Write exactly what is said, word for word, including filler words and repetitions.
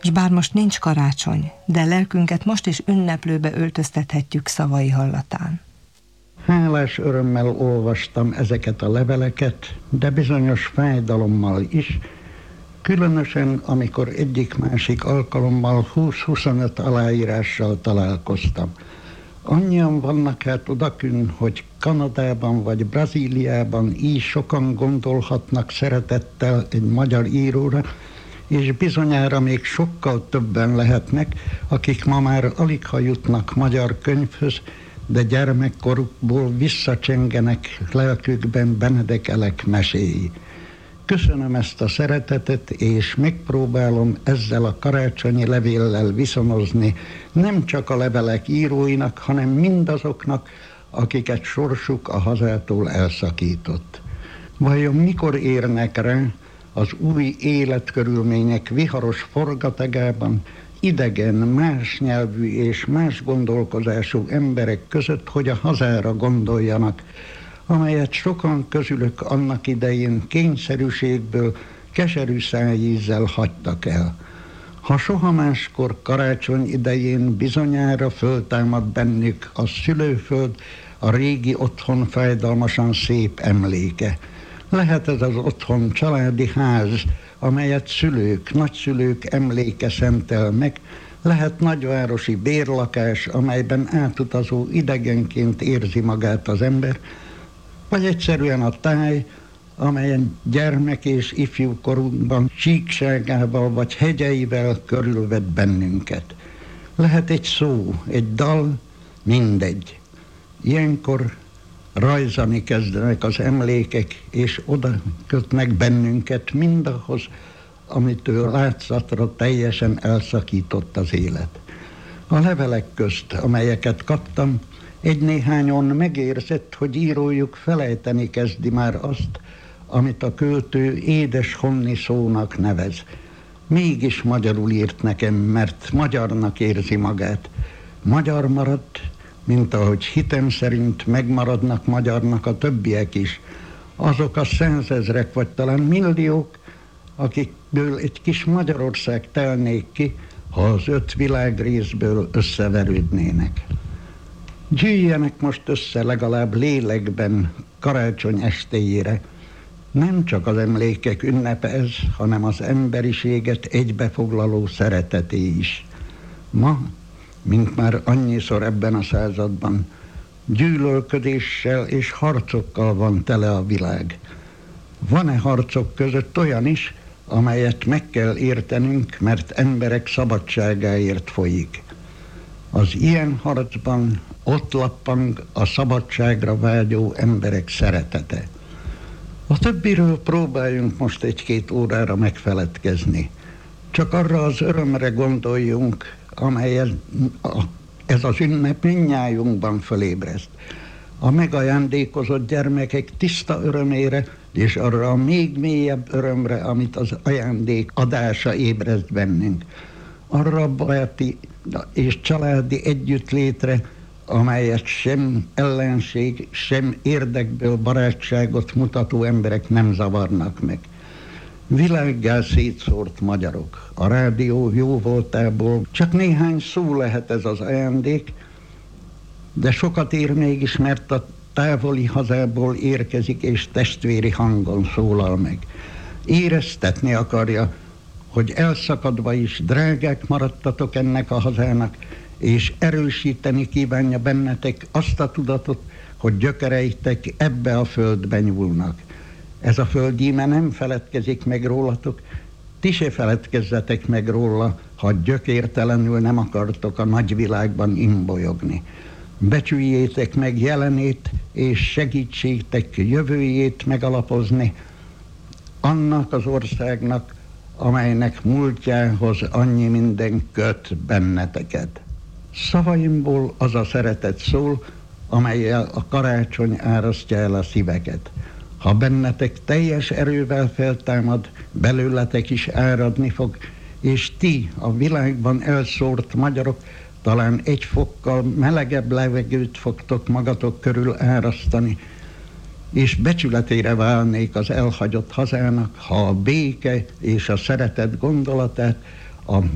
S bár most nincs karácsony, de lelkünket most is ünneplőbe öltöztethetjük szavai hallatán. Hálás örömmel olvastam ezeket a leveleket, de bizonyos fájdalommal is, különösen amikor egyik-másik alkalommal húsz-huszonöt aláírással találkoztam. Annyian vannak hát odakün, hogy Kanadában vagy Brazíliában így sokan gondolhatnak szeretettel egy magyar íróra, és bizonyára még sokkal többen lehetnek, akik ma már aligha jutnak magyar könyvhöz, de gyermekkorukból visszacsengenek lelkükben Benedek Elek meséi. Köszönöm ezt a szeretetet, és megpróbálom ezzel a karácsonyi levéllel viszonozni nem csak a levelek íróinak, hanem mindazoknak, akiket sorsuk a hazától elszakított. Vajon mikor érnek rá az új életkörülmények viharos forgatagában, idegen, más nyelvű és más gondolkozású emberek között, hogy a hazára gondoljanak, amelyet sokan közülük annak idején kényszerűségből, keserű szájízzel hagytak el. Ha soha máskor karácsony idején bizonyára föltámad bennük a szülőföld, a régi otthon fájdalmasan szép emléke. Lehet ez az otthon családi ház, amelyet szülők, nagyszülők emléke szentel meg, lehet nagyvárosi bérlakás, amelyben átutazó idegenként érzi magát az ember, vagy egyszerűen a táj, amelyen gyermek és ifjú korunkban síkságával vagy hegyeivel körülvet bennünket. Lehet egy szó, egy dal, mindegy. Ilyenkor rajzani kezdenek az emlékek, és oda kötnek bennünket mindahhoz, amitől látszatra teljesen elszakított az élet. A levelek közt, amelyeket kaptam, egy-néhányon megérzett, hogy írójuk felejteni kezdi már azt, amit a költő édes honni szónak nevez. Mégis magyarul írt nekem, mert magyarnak érzi magát. Magyar maradt, mint ahogy hitem szerint megmaradnak magyarnak a többiek is. Azok a százezrek, vagy talán milliók, akikből egy kis Magyarország telnék ki, ha az öt világrészből összeverődnének. Gyűjjenek most össze legalább lélekben karácsony estéjére. Nem csak az emlékek ünnepe ez, hanem az emberiséget egybefoglaló szereteté is. Ma, mint már annyiszor ebben a században, gyűlölködéssel és harcokkal van tele a világ. Van-e harcok között olyan is, amelyet meg kell értenünk, mert emberek szabadságáért folyik? Az ilyen harcban ott lappang a szabadságra vágyó emberek szeretete. A többiről próbáljunk most egy-két órára megfeledkezni. Csak arra az örömre gondoljunk, amelyen a, ez az ünnep mindnyájunkban fölébreszt. A megajándékozott gyermekek tiszta örömére, és arra a még mélyebb örömre, amit az ajándék adása ébreszt bennünk. Arra a baráti és családi együttlétre, amelyet sem ellenség, sem érdekből barátságot mutató emberek nem zavarnak meg. Világgá szétszórt magyarok, a rádió jó voltából csak néhány szó lehet ez az ajándék, de sokat ér mégis, mert a távoli hazából érkezik és testvéri hangon szólal meg. Éreztetni akarja, hogy elszakadva is drágák maradtatok ennek a hazának, és erősíteni kívánja bennetek azt a tudatot, hogy gyökereitek ebbe a földbe nyúlnak. Ez a föld íme nem feledkezik meg rólatok, ti se feledkezzetek meg róla, ha gyökértelenül nem akartok a nagyvilágban imbolyogni. Becsüljétek meg jelenét, és segítsétek jövőjét megalapozni annak az országnak, amelynek múltjához annyi minden köt benneteket. Szavaimból az a szeretet szól, amellyel a karácsony árasztja el a szíveket. Ha bennetek teljes erővel feltámad, belőletek is áradni fog, és ti, a világban elszórt magyarok, talán egy fokkal melegebb levegőt fogtok magatok körül árasztani, és becsületére válnék az elhagyott hazának, ha a béke és a szeretet gondolatát, a